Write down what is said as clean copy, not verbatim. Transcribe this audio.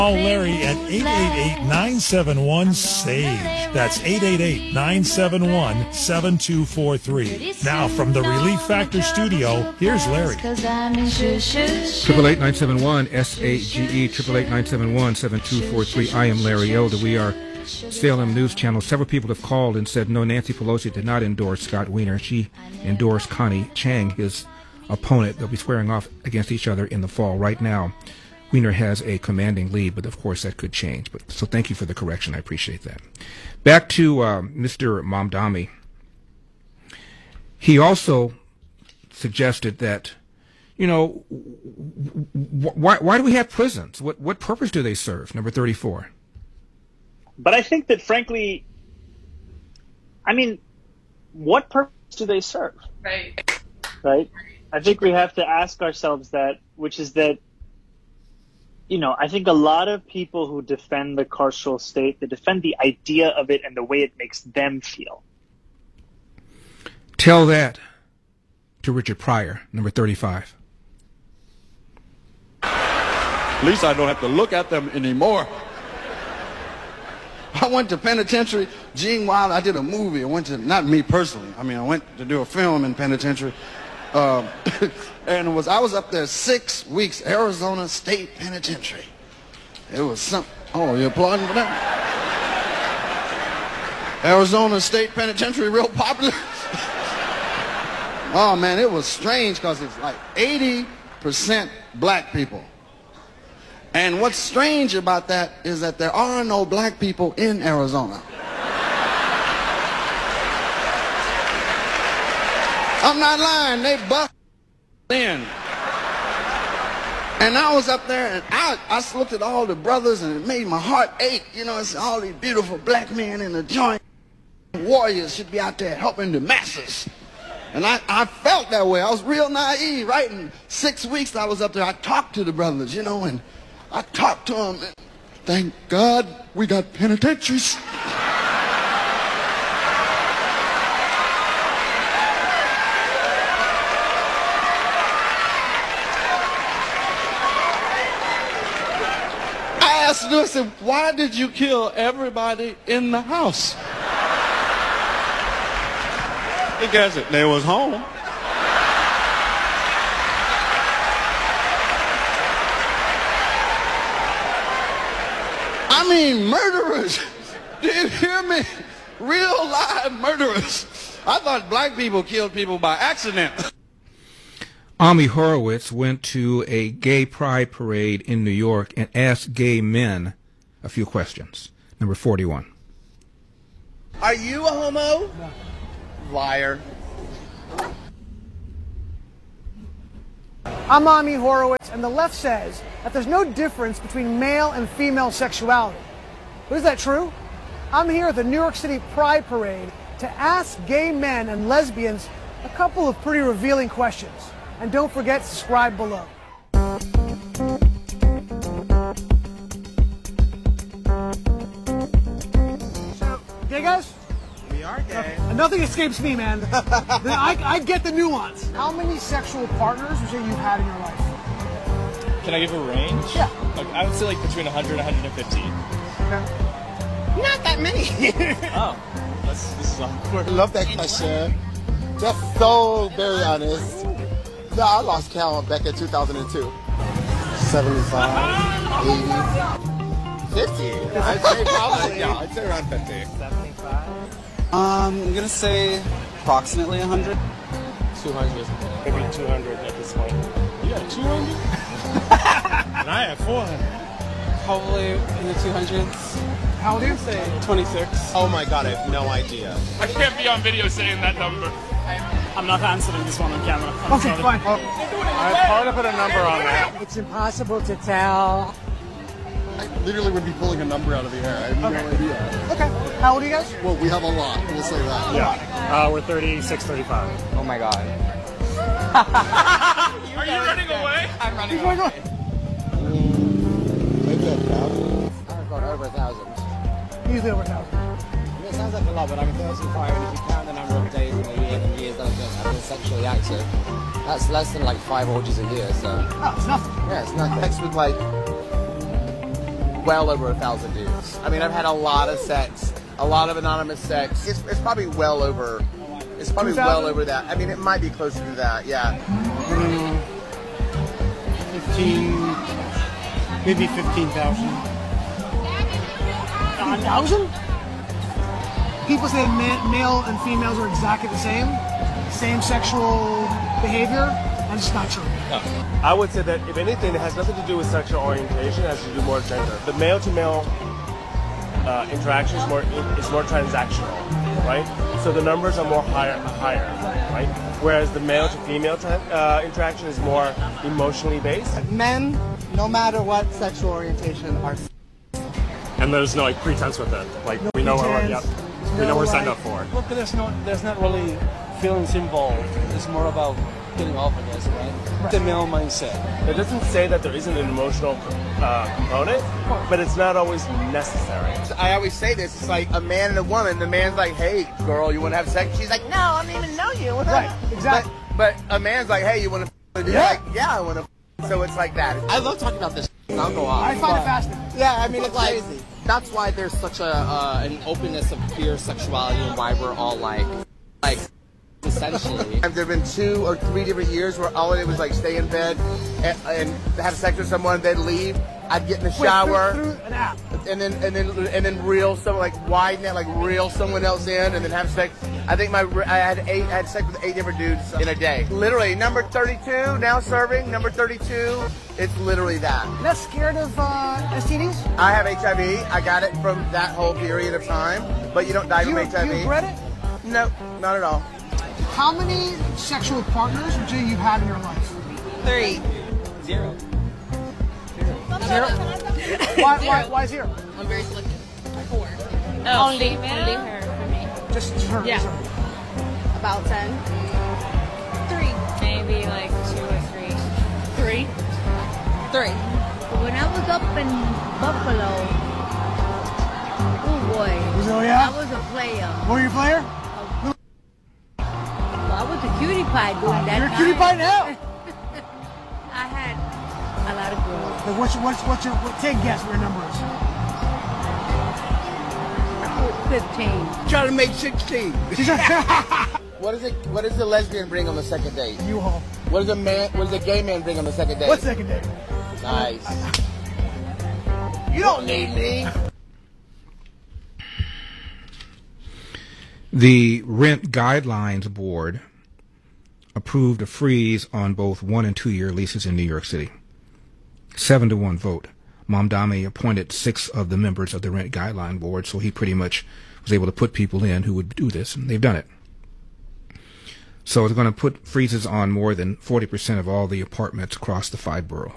Call Larry at 888-971-SAGE. That's 888-971-7243. Now, from the Relief Factor studio, here's Larry. 888-971-SAGE, 888-971-7243. I am Larry Elder. We are Salem News Channel. Several people have called and said, no, Nancy Pelosi did not endorse Scott Wiener. She endorsed Connie Chang, his opponent. They'll be squaring off against each other in the fall. Right now, Wiener has a commanding lead, but of course that could change. So thank you for the correction. I appreciate that. Back to Mr. Mamdani. He also suggested that, why do we have prisons? What purpose do they serve? Number 34. But I think that, frankly, what purpose do they serve? Right. Right? I think we have to ask ourselves that, which is that, I think a lot of people who defend the carceral state, they defend the idea of it and the way it makes them feel. Tell that to Richard Pryor, number 35. At least I don't have to look at them anymore. I went to penitentiary. Gene Wilder, I did a movie. I went to, not me personally, I went to do a film in penitentiary. And I was up there 6 weeks, Arizona State Penitentiary. It was something. Oh, you're applauding for that? Arizona State Penitentiary, real popular. Oh man, it was strange because it's like 80% black people. And what's strange about that is that there are no black people in Arizona. I'm not lying, they bust in. And I was up there and I looked at all the brothers and it made my heart ache. It's all these beautiful black men in the joint. Warriors should be out there helping the masses. And I felt that way. I was real naive, right? In 6 weeks I was up there, I talked to the brothers, and I talked to them. And thank God we got penitentiaries. I said, why did you kill everybody in the house? Because they was home. Murderers. Do you hear me? Real live murderers. I thought black people killed people by accident. Ami Horowitz went to a gay pride parade in New York and asked gay men a few questions. Number 41. Are you a homo? No. Liar. I'm Ami Horowitz, and the left says that there's no difference between male and female sexuality. But is that true? I'm here at the New York City Pride Parade to ask gay men and lesbians a couple of pretty revealing questions. And don't forget to subscribe below. So, gay guys? We are gay. Nothing escapes me, man. I get the nuance. How many sexual partners would you say you've had in your life? Can I give a range? Yeah. I would say between 100 and 150. Okay. Not that many. Oh, this is awkward. I love that question. That's so very honest. No, I lost count back in 2002. 75, 80, 50. I'd say probably. Yeah, I'd say around 50. 75. I'm gonna say approximately 100. 200. Maybe 200 at this point. You got 200? And I have 400. Probably in the 200s. How old are you? Say 26. Oh my God, I have no idea. I can't be on video saying that number. I'm not answering this one on camera. Okay, fine. It's hard to put a number on that. It's impossible to tell. I literally would be pulling a number out of the air. I have no idea. Okay. How old are you guys? Well, we have a lot. We'll say that. Yeah. We're 36, 35. Oh my God. Are you running away? I'm running away. Maybe 1,000. I've got over 1,000. Usually over 1,000. It sounds like a lot, but I'm 35, and if you count the number of days in a year and years that I've been sexually active, that's less than like 5 orgies a year, so. Oh, it's nothing. Yeah, it's nothing. Sex with like well over 1,000 dudes. I mean, I've had a lot of sex, a lot of anonymous sex. It's probably well over. It's probably 2,000? well over that. I mean, it might be closer to that. Yeah. 15, maybe 15,000. 1,000? People say male and females are exactly the same sexual behavior. That's just not true. I would say that if anything, it has nothing to do with sexual orientation. It has to do more gender. The male-to-male interaction is more transactional, right? So the numbers are more higher, right? Whereas the male-to-female interaction is more emotionally based. Men, no matter what sexual orientation, are. And there's no like pretense with it. Like we know what we're signed up for. Look, there's not really feelings involved. It's more about getting off, I guess, right? The male mindset. It doesn't say that there isn't an emotional component, but it's not always necessary. I always say this, it's like a man and a woman. The man's like, hey, girl, you want to have sex? She's like, no, I don't even know you. Right, exactly. But a man's like, hey, you want to? You're like, yeah, I want to. So it's like that. I love talking about this. I'll go on. I find it fascinating. Yeah, I mean, it's like, that's why there's such an openness of queer sexuality and why we're all like essentially. There have been 2 or 3 different years where all I did was like stay in bed and have sex with someone, then leave. I'd get in the shower, through an app. and then reel someone, like widen it, like reel someone else in, and then have sex. I think I had sex with 8 different dudes in a day. Literally, number 32 now serving. Number 32. It's literally that. You're not scared of STDs? I have HIV. I got it from that whole period of time, but you don't die from HIV. Do you regret it? No, not at all. How many sexual partners do you have in your life? 3. 0. Why 0? I'm very selective. 4. Only her for me. Just her. Yeah. Just her. About 10. 3. Maybe like 2 or 3. 3. 3. When I was up in Buffalo, oh boy, Oh yeah? I was a player. Were you a player? Well, I was a cutie pie during that You're a time. cutie pie now. I had a lot of girls. But what's your take a guess what your number is? 15. Try to make 16. What does the lesbian bring on the second date? U-Haul. What does a gay man bring on the second date? What second date? Nice. You don't need me. The Rent Guidelines Board approved a freeze on both 1- and 2-year leases in New York City. 7-1 vote. Mamdani appointed 6 of the members of the Rent Guideline Board, so he pretty much was able to put people in who would do this, and they've done it. So it's going to put freezes on more than 40% of all the apartments across the 5 boroughs.